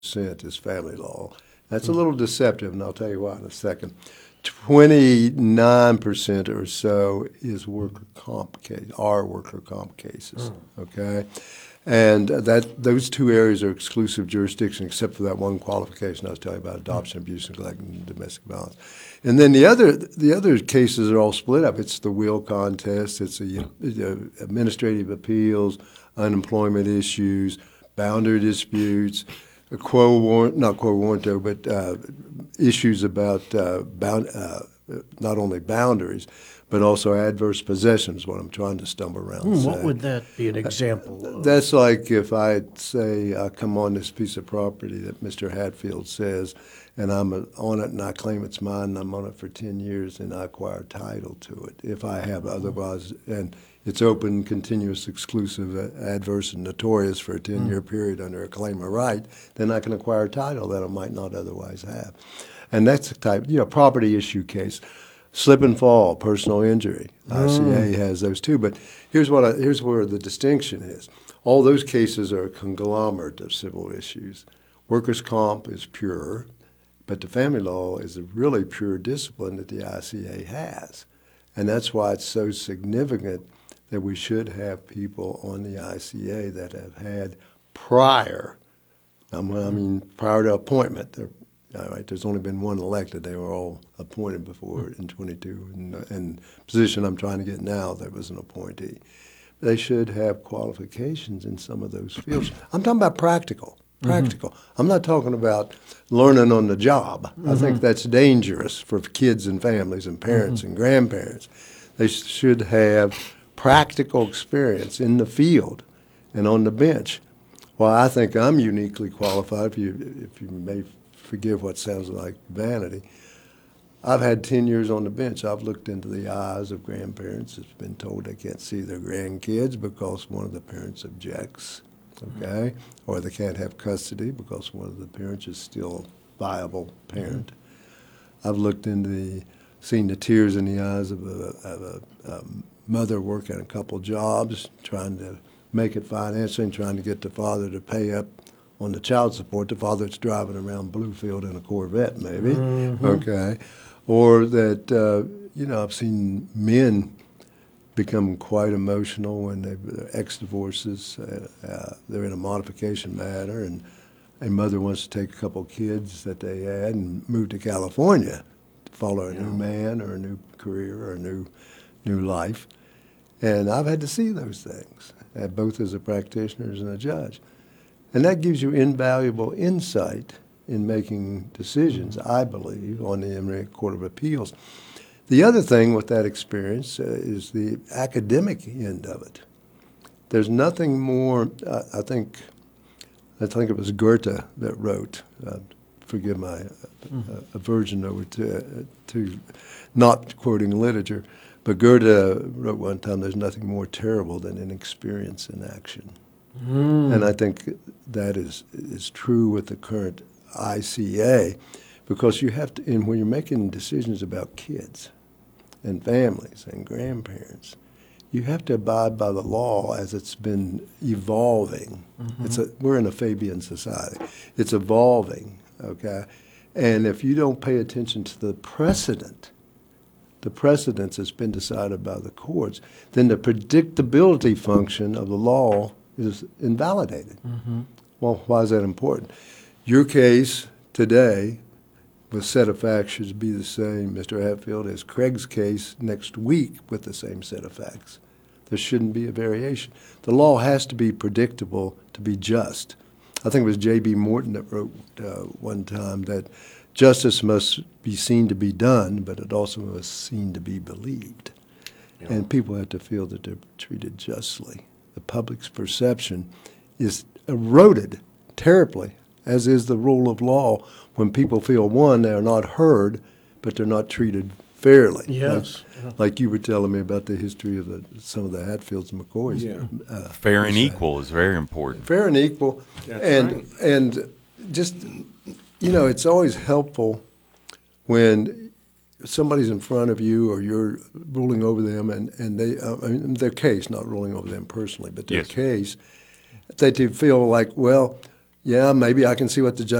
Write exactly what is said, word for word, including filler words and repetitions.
percent is family law. That's a little deceptive, and I'll tell you why in a second. twenty-nine percent or so is worker comp case, are worker comp cases, okay? And that those two areas are exclusive jurisdiction except for that one qualification I was telling you about, adoption, abuse, neglect, and domestic violence. And then the other the other cases are all split up. It's the will contest, it's the uh, administrative appeals, unemployment issues, boundary disputes, quo warrant, not quo warranto, but uh, issues about uh, bound, uh, not only boundaries, but also adverse possessions, what I'm trying to stumble around. Hmm, say. what would that be an example of? That's like if I say I come on this piece of property that Mister Hatfield says, and I'm on it and I claim it's mine and I'm on it for ten years and I acquire title to it. If I have otherwise, and it's open, continuous, exclusive, adverse, and notorious for a ten-year period under a claim of right, then I can acquire title that I might not otherwise have. And that's the type, you know, property issue case. Slip and fall, personal injury. I C A has those too. But here's what I, here's where the distinction is. All those cases are a conglomerate of civil issues. Workers' comp is pure, but the family law is a really pure discipline that the I C A has. And that's why it's so significant that we should have people on the I C A that have had prior, I mean prior to appointment. All right, there's only been one elected. They were all appointed before in twenty-two. And, and the position I'm trying to get now, there was an appointee. They should have qualifications in some of those fields. I'm talking about practical, practical. Mm-hmm. I'm not talking about learning on the job. Mm-hmm. I think that's dangerous for kids and families and parents mm-hmm. and grandparents. They should have practical experience in the field and on the bench. Well, I think I'm uniquely qualified, if you, if you may forgive what sounds like vanity. I've had ten years on the bench. I've looked into the eyes of grandparents that's been told they can't see their grandkids because one of the parents objects, okay? Or they can't have custody because one of the parents is still a viable parent. Mm-hmm. I've looked into the, seen the tears in the eyes of a, of a, a mother working a couple jobs, trying to make it financially and trying to get the father to pay up on the child support, the father that's driving around Bluefield in a Corvette, maybe, mm-hmm. okay? Or that, uh, you know, I've seen men become quite emotional when they've ex-divorces, uh, uh, they're in a modification matter, and a mother wants to take a couple kids that they had and move to California to follow a yeah. new man or a new career or a new, new life. And I've had to see those things, uh, both as a practitioner and a judge. And that gives you invaluable insight in making decisions, I believe, on the Emory Court of Appeals. The other thing with that experience uh, is the academic end of it. There's nothing more, uh, I think, I think it was Goethe that wrote, uh, forgive my uh, mm-hmm. uh, aversion over to, uh, to not quoting literature, but Goethe wrote one time, there's nothing more terrible than inexperience in action. Mm. And I think that is is true with the current I C A, because you have to, and when you're making decisions about kids and families and grandparents, you have to abide by the law as it's been evolving. Mm-hmm. It's a, we're in a Fabian society. It's evolving, okay? And if you don't pay attention to the precedent, the precedents that's been decided by the courts, then the predictability function of the law is invalidated. Mm-hmm. Well, why is that important? Your case today, with set of facts, should be the same, Mister Hatfield, as Craig's case next week with the same set of facts. There shouldn't be a variation. The law has to be predictable to be just. I think it was J B Morton that wrote uh, one time that justice must be seen to be done, but it also must seen to be believed. Yeah. And people have to feel that they're treated justly. The public's perception is eroded terribly, as is the rule of law, when people feel, one, they are not heard, but they're not treated fairly. Yes. Like, like you were telling me about the history of the, some of the Hatfields and McCoys. Yeah. Uh, Fair and equal is very important. Fair and equal. That's and right. And just, you know, it's always helpful when somebody's in front of you or you're ruling over them, and, and they, uh, I mean, their case, not ruling over them personally, but their Yes. case, that they feel like, well, Yeah, maybe I can see what the judge